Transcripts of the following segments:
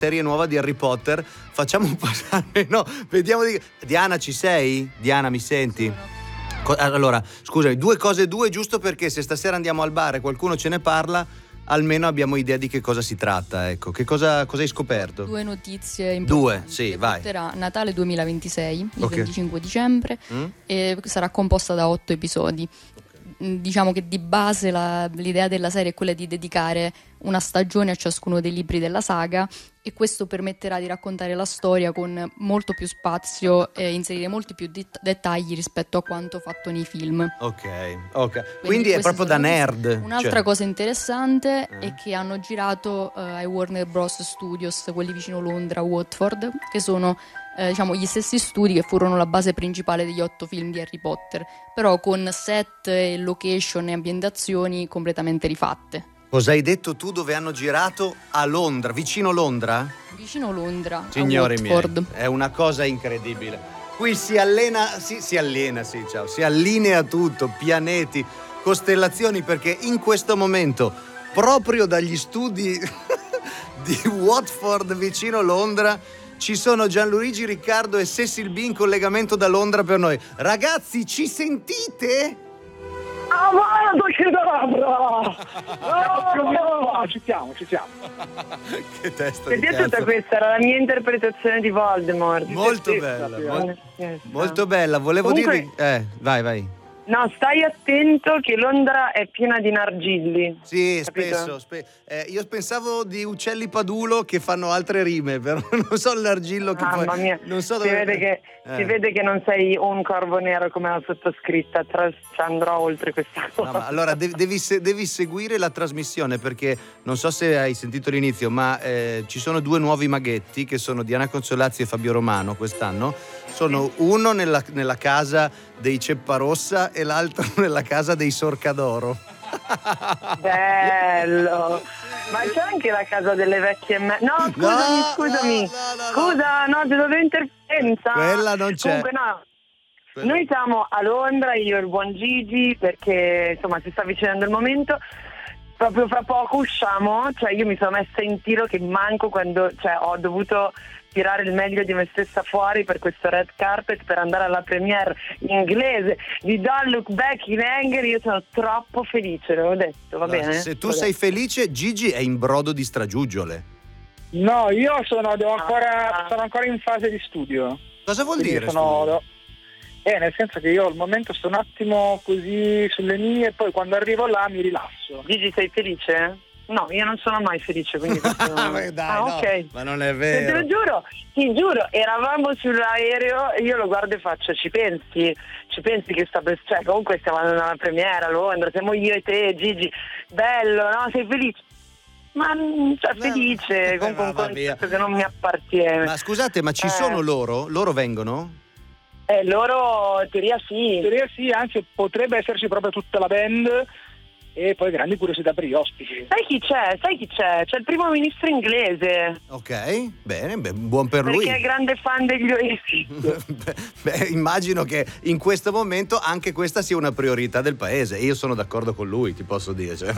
serie nuova di Harry Potter. Facciamo un passare, no, vediamo Diana, ci sei? Diana, mi senti? Allora, scusami, due cose giusto perché se stasera andiamo al bar e qualcuno ce ne parla, almeno abbiamo idea di che cosa si tratta, ecco. Che cosa hai scoperto? Due notizie importanti. Due, sì, vai. Porterà Natale 2026, il Ok. 25 dicembre, e sarà composta da 8 episodi. Diciamo che di base l'idea della serie è quella di dedicare una stagione a ciascuno dei libri della saga, e questo permetterà di raccontare la storia con molto più spazio e inserire molti più dettagli rispetto a quanto fatto nei film. Ok. Quindi è queste proprio da sono nerd. Un'altra cosa interessante è che hanno girato ai Warner Bros. Studios, quelli vicino Londra, Watford, che sono diciamo gli stessi studi che furono la base principale degli 8 film di Harry Potter, però con set e location e ambientazioni completamente rifatte. Cosa hai detto tu, dove hanno girato? A Londra, vicino Londra? Vicino Londra, Signori a Watford. miei, è una cosa incredibile. Qui si allinea tutto, pianeti, costellazioni, perché in questo momento, proprio dagli studi di Watford vicino Londra, ci sono Gianluigi Riccardo e Cecil B in collegamento da Londra per noi. Ragazzi, ci sentite? Ci siamo. Che testa Per di dire tutta cazzo. questa era la mia interpretazione di Voldemort. Molto Molto bella. Volevo Comunque- dire... Vai. No, stai attento che Londra è piena di nargilli. Sì, Capito? spesso. Io pensavo di uccelli padulo che fanno altre rime, però non so l'argillo che Mamma mia, non so si dove... vede che non sei un corvo nero come la sottoscritta, ci andrò oltre questa cosa. No, ma allora devi seguire la trasmissione, perché non so se hai sentito l'inizio, ma ci sono due nuovi maghetti che sono Diana Consolazzi e Fabio Romano quest'anno. Sono uno nella casa dei Cepparossa e l'altro nella casa dei Sorcadoro. Bello! Ma c'è anche la casa delle vecchie No, scusami. Scusa, no, ti do interferenza. Quella non c'è. Comunque no. Noi siamo a Londra, io e il buon Gigi, perché insomma si sta avvicinando il momento. Proprio fra poco usciamo, cioè io mi sono messa in tiro che manco quando, cioè ho dovuto tirare il meglio di me stessa fuori per questo red carpet per andare alla premiere inglese di Don't Look Back in Anger. Io sono troppo felice, l'avevo detto, va bene? Se tu sei felice, Gigi è in brodo di stragiuggiole. No, io sono ancora in fase di studio. Cosa vuol Quindi dire? nel senso che io al momento sto un attimo così sulle mie e poi quando arrivo là mi rilasso. Gigi, sei felice? No, io non sono mai felice, quindi questo... ok. Ma non è Te vero. lo ti giuro, eravamo sull'aereo e io lo guardo e faccio, ci pensi che sta per... Cioè, comunque stiamo andando alla premiera a Londra, siamo io e te, Gigi, bello, no? Sei felice? Ma felice, comunque un concetto che non mi appartiene. Ma scusate, ma ci sono loro? Loro vengono? Loro, teoria sì. Teoria sì, anzi potrebbe esserci proprio tutta la band e poi grandi curiosità per gli ospiti. Sai chi c'è? C'è il primo ministro inglese. Ok, bene, buon per lui. Perché è grande fan degli Oasis. Immagino che in questo momento anche questa sia una priorità del paese. Io sono d'accordo con lui, ti posso dire. Cioè,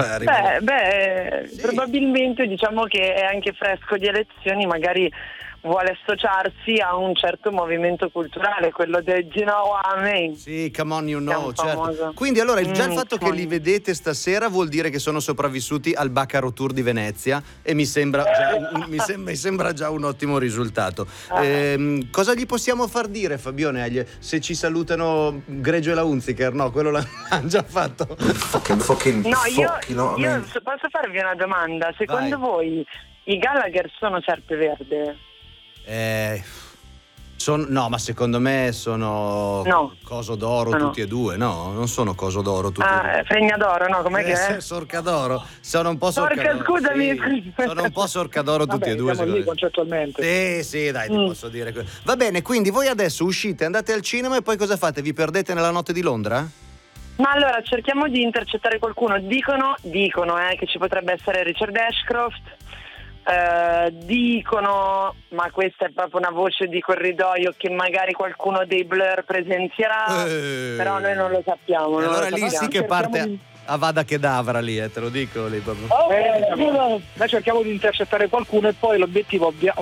sì. Probabilmente diciamo che è anche fresco di elezioni, magari vuole associarsi a un certo movimento culturale, quello del you know what I mean. Sì, come on you know, certo. Famoso. Quindi allora già il fatto che li vedete stasera vuol dire che sono sopravvissuti al Baccarat Tour di Venezia e mi sembra già un ottimo risultato. Cosa gli possiamo far dire, Fabione, se ci salutano Greggio e la Hunziker? No, quello l'hanno già fatto. No, io posso farvi una domanda? Secondo voi i Gallagher sono Serpeverde? No, ma secondo me sono Coso d'oro tutti e due. No, non sono Coso d'oro tutti e due. Fregnadoro, no? Com'è che è? Sorcadoro. Sono un po' Sorcadoro. Scusami. Sì, sono un po' Sorcadoro tutti e due. Siamo lì concettualmente. Sì, dai, ti posso dire. Va bene, quindi voi adesso uscite, andate al cinema e poi cosa fate? Vi perdete nella notte di Londra? Ma allora cerchiamo di intercettare qualcuno. Dicono che ci potrebbe essere Richard Ashcroft. Dicono, ma questa è proprio una voce di corridoio, che magari qualcuno dei Blur presenzierà, però noi non lo sappiamo. Allora lì sì che parte Avada Kedavra lì, te lo dico lì proprio. Noi cerchiamo di intercettare qualcuno e poi l'obiettivo